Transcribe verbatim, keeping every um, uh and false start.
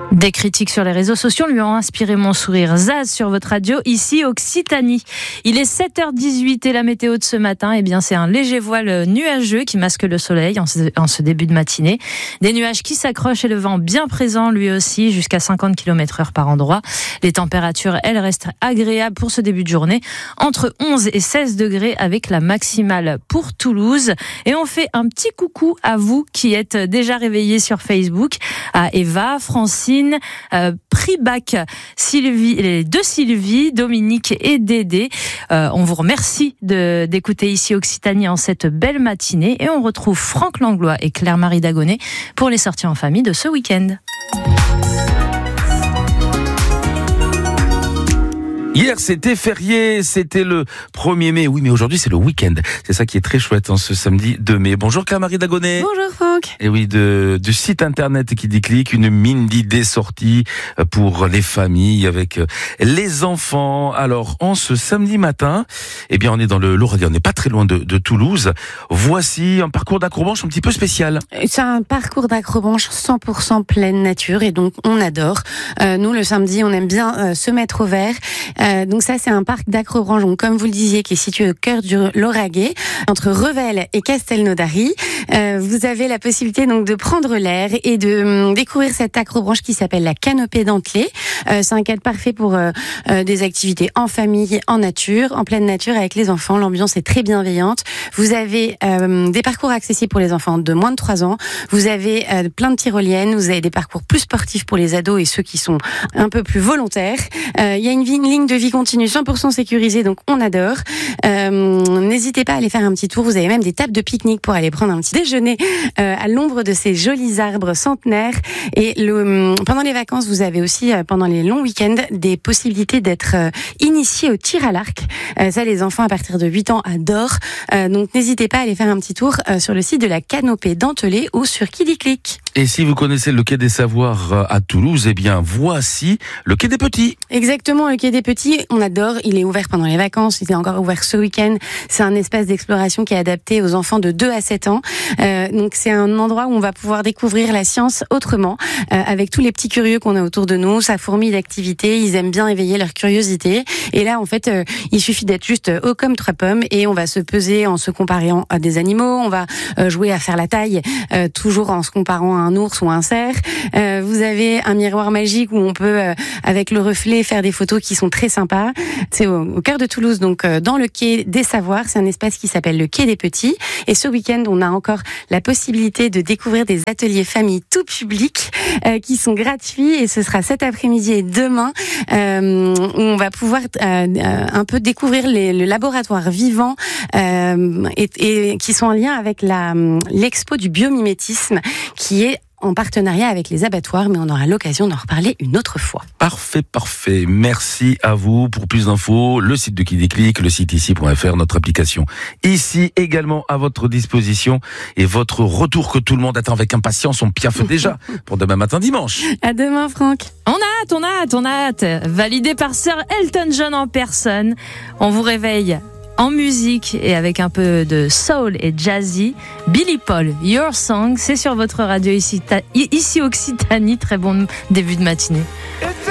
Des critiques sur les réseaux sociaux lui ont inspiré mon sourire. Zaz sur votre radio, ici Occitanie. Il est sept heures dix-huit et la météo de ce matin, eh bien, c'est un léger voile nuageux qui masque le soleil en ce, en ce début de matinée. Des nuages qui s'accrochent et le vent bien présent lui aussi, jusqu'à cinquante kilomètres heure par endroit. Les températures, elles, restent agréables pour ce début de journée, entre onze et seize degrés avec la maximale pour Toulouse. Et on fait un petit coucou à vous qui êtes déjà réveillés sur Facebook, à Eva, Francine, Euh, Pribac, Sylvie, les deux Sylvie, Dominique et Dédé. Euh, on vous remercie de, d'écouter ici Occitanie en cette belle matinée et on retrouve Franck Langlois et Claire-Marie Dagonet pour les sorties en famille de ce week-end. Hier, c'était férié, c'était le premier mai. Oui, mais aujourd'hui, c'est le week-end. C'est ça qui est très chouette, hein, ce samedi deux mai. Bonjour Claire-Marie Dagonet. Bonjour Franck. Et oui, de, du site internet qui déclic, une mine d'idées sorties pour les familles avec les enfants. Alors, en ce samedi matin, eh bien, on est dans le Lauragais, on n'est pas très loin de, de Toulouse. Voici un parcours d'acrobranche un petit peu spécial. C'est un parcours d'acrobranche cent pour cent pleine nature et donc on adore. Euh, nous, le samedi, on aime bien euh, se mettre au vert. Euh, donc ça, c'est un parc d'acrobranche, donc comme vous le disiez, qui est situé au cœur du Lauragais, entre Revel et Castelnaudary. Euh, vous avez la possibilité donc de prendre l'air et de euh, découvrir cette acrobranche qui s'appelle la canopée dentelée. Euh, c'est un cadre parfait pour euh, euh, des activités en famille, en nature, en pleine nature avec les enfants. L'ambiance est très bienveillante. Vous avez euh, des parcours accessibles pour les enfants de moins de trois ans. Vous avez euh, plein de tyroliennes. Vous avez des parcours plus sportifs pour les ados et ceux qui sont un peu plus volontaires. Euh, il y a une, une ligne de vie continue cent pour cent sécurisée, donc on adore. Euh, n'hésitez pas à aller faire un petit tour. Vous avez même des tables de pique-nique pour aller prendre un petit déjeuner euh, à l'ombre de ces jolis arbres centenaires. Et le, pendant les vacances, vous avez aussi, euh, pendant les longs week-ends, des possibilités d'être euh, initiés au tir à l'arc. Euh, ça, les enfants à partir de huit ans adorent. Euh, donc n'hésitez pas à aller faire un petit tour euh, sur le site de la canopée dentelée ou sur Kidiclic. Et si vous connaissez le Quai des Savoirs à Toulouse, eh bien, voici le Quai des Petits. Exactement, le Quai des Petits, on adore. Il est ouvert pendant les vacances. Il est encore ouvert ce week-end. C'est un espace d'exploration qui est adapté aux enfants de deux à sept ans. Euh, donc, c'est un endroit où on va pouvoir découvrir la science autrement, euh, avec tous les petits curieux qu'on a autour de nous. Ça fourmille d'activités. Ils aiment bien éveiller leur curiosité. Et là, en fait, euh, il suffit d'être juste haut comme trois pommes et on va se peser en se comparant à des animaux. On va euh, jouer à faire la taille, euh, toujours en se comparant à un ours ou un cerf. Euh, vous avez un miroir magique où on peut, euh, avec le reflet, faire des photos qui sont très sympas. C'est au, au cœur de Toulouse, donc euh, dans le Quai des Savoirs. C'est un espace qui s'appelle le Quai des Petits. Et ce week-end, on a encore la possibilité de découvrir des ateliers famille tout public euh, qui sont gratuits. Et ce sera cet après-midi et demain euh, où on va pouvoir euh, un peu découvrir les, le laboratoire vivant euh, et, et qui sont en lien avec la, l'expo du biomimétisme qui est en partenariat avec les abattoirs, mais on aura l'occasion d'en reparler une autre fois. Parfait, parfait. Merci à vous. Pour plus d'infos, le site de Qui Déclic, le site ici point f r, notre application ici également à votre disposition et votre retour que tout le monde attend avec impatience. On piaffe déjà pour demain matin dimanche. À demain, Franck. On a hâte, on a hâte, on a hâte. Validé par Sir Elton John en personne. On vous réveille en musique et avec un peu de soul et jazzy. Billy Paul, Your Song, c'est sur votre radio ici, ici Occitanie. Très bon début de matinée.